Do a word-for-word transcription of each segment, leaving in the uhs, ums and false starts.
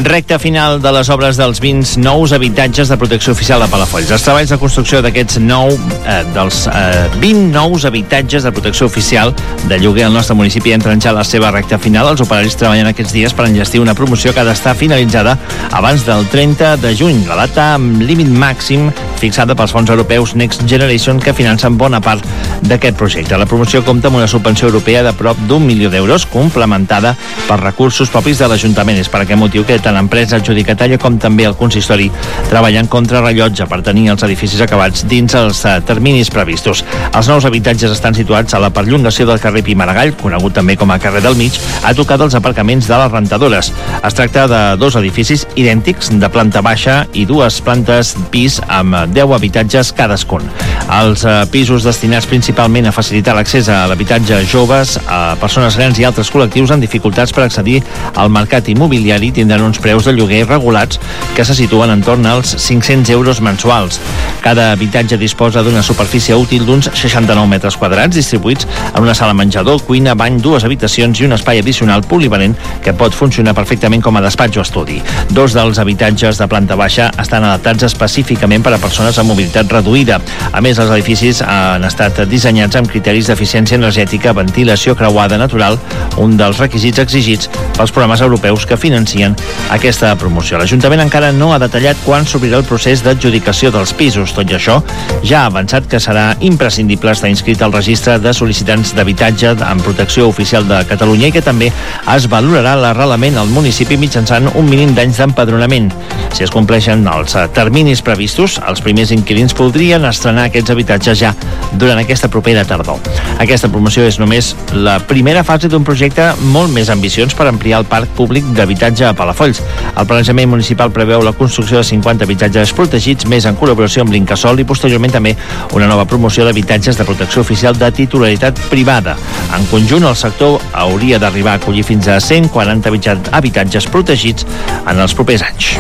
Recta final de les obres dels vint nous habitatges de protecció oficial de Palafolls. Els treballs de construcció d'aquests nou, eh, dels eh, vint nous habitatges de protecció oficial de lloguer al nostre municipi entren ja a la seva recta final. Els operaris treballen aquests dies per enllestir una promoció que ha d'estar finalitzada abans del trenta de juny, la data amb límit màxim fixada pels fons europeus Next Generation, que financen bona part d'aquest projecte. La promoció compta amb una subvenció europea de prop d'un milió d'euros, complementada per recursos propis de l'Ajuntament. És per aquest motiu que tant l'empresa adjudicatària com també el consistori treballen contra rellotge per tenir els edificis acabats dins els terminis previstos. Els nous habitatges estan situats a la perllongació del carrer Pi Maragall, conegut també com a carrer del Mig, a tocar dels aparcaments de les rentadores. Es tracta de dos edificis idèntics, de planta baixa i dues plantes pis amb deu habitatges cadascun. Els eh, pisos destinats principalment a facilitar l'accés a l'habitatge a joves, a persones grans i altres col·lectius amb dificultats per accedir al mercat immobiliari tindran uns preus de lloguer regulats que se situen entorn als cinc-cents euros mensuals. Cada habitatge disposa d'una superfície útil d'uns seixanta-nou metres quadrats, distribuïts en una sala menjador, cuina, bany, dues habitacions i un espai addicional polivalent que pot funcionar perfectament com a despatx o estudi. Dos dels habitatges de planta baixa estan adaptats específicament per a persones amb mobilitat reduïda. A més, els edificis han estat dissenyats amb criteris d'eficiència energètica, ventilació creuada natural, un dels requisits exigits pels programes europeus que financien aquesta promoció. L'Ajuntament encara no ha detallat quan s'obrirà el procés d'adjudicació dels pisos. Tot i això, ja ha avançat que serà imprescindible estar inscrit al registre de sol·licitants d'habitatge en protecció oficial de Catalunya i que també es valorarà l'arrelament al municipi mitjançant un mínim d'anys d'empadronament. Si es compleixen els terminis previstos, els primers inquilins podrien estrenar aquests habitatges ja durant aquesta propera tardor. Aquesta promoció és només la primera fase d'un projecte molt més ambiciós per ampliar el parc públic d'habitatge a Palafolls. El planejament municipal preveu la construcció de cinquanta habitatges protegits, més en col·laboració amb l'Incasòl, i posteriorment també una nova promoció d'habitatges de protecció oficial de titularitat privada. En conjunt, el sector hauria d'arribar a acollir fins a cent quaranta habitatges protegits en els propers anys.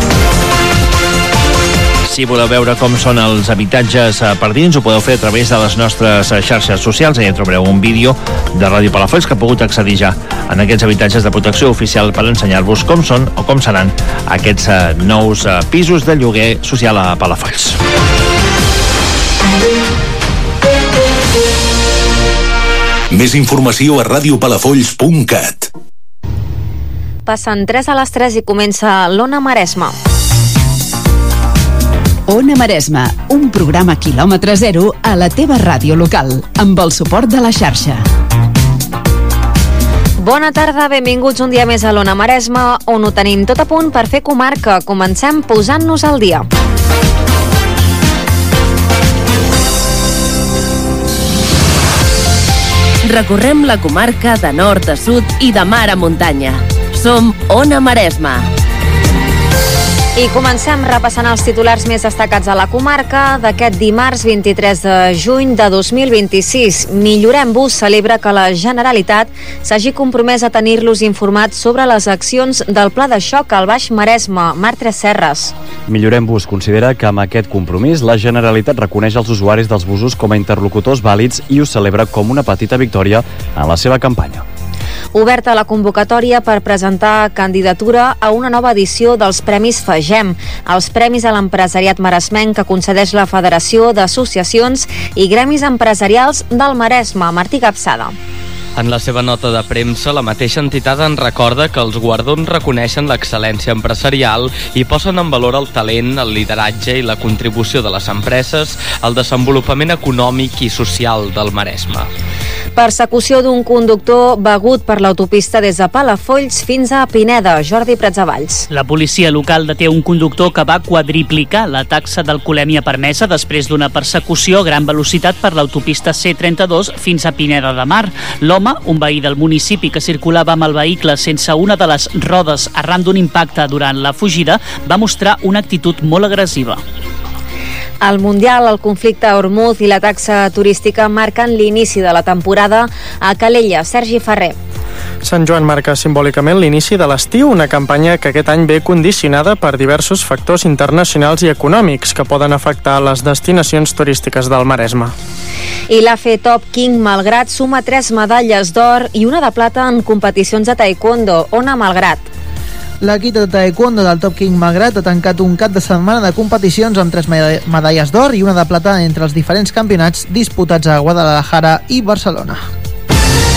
Si voleu veure com són els habitatges per dins, ho podeu fer a través de les nostres xarxes socials. Allà trobareu un vídeo de Ràdio Palafolls que ha pogut accedir ja en aquests habitatges de protecció oficial per ensenyar-vos com són o com seran aquests nous pisos de lloguer social a Palafolls. Més informació a radiopalafolls punt cat. Passen tres a les tres i comença l'Ona Maresma. Ona Maresma, un programa quilòmetre zero a la teva ràdio local, amb el suport de la xarxa. Bona tarda, benvinguts un dia més a l'Ona Maresma, on ho tenim tot a punt per fer comarca. Comencem posant-nos al dia. Recorrem la comarca de nord a sud i de mar a muntanya. Som Ona Maresma. I comencem repassant els titulars més destacats a la comarca d'aquest dimarts vint-i-tres de juny de dos mil vint-i-sis. Millorem-vos celebra que la Generalitat s'hagi compromès a tenir-los informats sobre les accions del Pla de Xoc al Baix Maresme. Marc Tresserras. Millorem-vos considera que amb aquest compromís la Generalitat reconeix els usuaris dels busos com a interlocutors vàlids i ho celebra com una petita victòria en la seva campanya. Oberta la convocatòria per presentar candidatura a una nova edició dels Premis FAGEM, els Premis a l'Empresariat Maresmenc que concedeix la Federació d'Associacions i Gremis Empresarials del Maresme. Martí Capçada. En la seva nota de premsa, la mateixa entitat en recorda que els guardons reconeixen l'excel·lència empresarial i posen en valor el talent, el lideratge i la contribució de les empreses al desenvolupament econòmic i social del Maresme. Persecució d'un conductor begut per l'autopista des de Palafolls fins a Pineda. Jordi Pratsavalls. La policia local deté un conductor que va quadriplicar la taxa d'alcoholèmia permesa després d'una persecució a gran velocitat per l'autopista C trenta-dos fins a Pineda de Mar. L'home, un veí del municipi que circulava amb el vehicle sense una de les rodes arran d'un impacte durant la fugida, va mostrar una actitud molt agressiva. El Mundial, el conflicte a Hormuz i la taxa turística marquen l'inici de la temporada a Calella. Sergi Ferrer. Sant Joan marca simbòlicament l'inici de l'estiu, una campanya que aquest any ve condicionada per diversos factors internacionals i econòmics que poden afectar les destinacions turístiques del Maresme. I l'A F Top King Malgrat suma tres medalles d'or i una de plata en competicions de taekwondo. Ona Malgrat. L'equip de taekwondo del Top King Malgrat ha tancat un cap de setmana de competicions amb tres medalles d'or i una de plata entre els diferents campionats disputats a Guadalajara i Barcelona.